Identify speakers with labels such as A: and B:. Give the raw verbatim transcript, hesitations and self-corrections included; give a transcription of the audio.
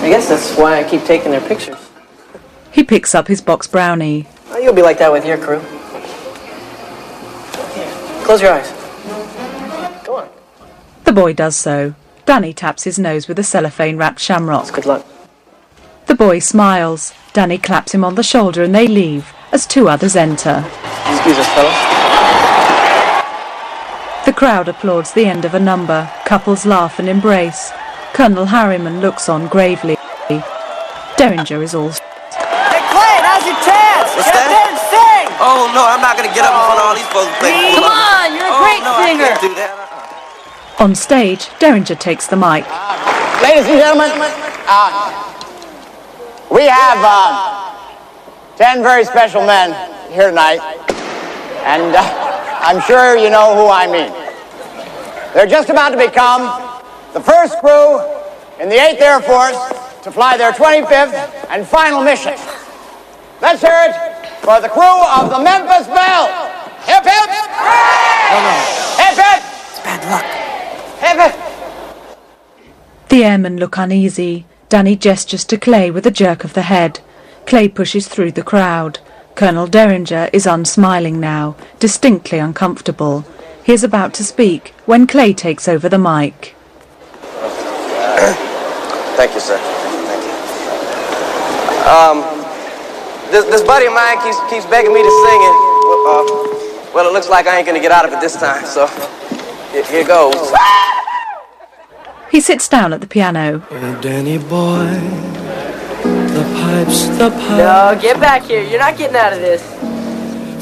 A: I guess that's why I keep taking their pictures.
B: He picks up his box brownie.
A: Oh, you'll be like that with your crew. Here, close your eyes. Go on.
B: The boy does so. Danny taps his nose with a cellophane-wrapped shamrock.
A: That's good luck.
B: The boy smiles. Danny claps him on the shoulder and they leave, as two others enter.
A: Excuse us, fellas.
B: The crowd applauds the end of a number. Couples laugh and embrace. Colonel Harriman looks on gravely. Derringer is all...
C: Hey, Clay, now's your chance!
D: What's
C: Get
D: that?
C: up there and sing!
D: Oh, no, I'm not going to get up in front of all these folks.
C: Come on, you're a
D: oh,
C: great
D: no,
C: singer!
D: I can't do that.
B: On stage, Derringer takes the mic.
E: Ladies and gentlemen, uh, we have uh, ten very special men here tonight, and uh, I'm sure you know who I mean. They're just about to become the first crew in the eighth Air Force to fly their twenty-fifth and final mission. Let's hear it for the crew of the Memphis Belle. Hip, hip! Hip, hip!
C: It's bad luck.
E: Hip, hip!
B: The airmen look uneasy. Danny gestures to Clay with a jerk of the head. Clay pushes through the crowd. Colonel Derringer is unsmiling now, distinctly uncomfortable. He is about to speak when Clay takes over the mic.
D: Thank you, sir. Thank you. Um, this, this buddy of mine keeps, keeps begging me to sing it. Uh, well, it looks like I ain't going to get out of it this time, so here, here goes.
B: He sits down at the piano.
F: Oh, Danny boy, the pipes, the pipes.
A: No, get back here. You're not getting out of this.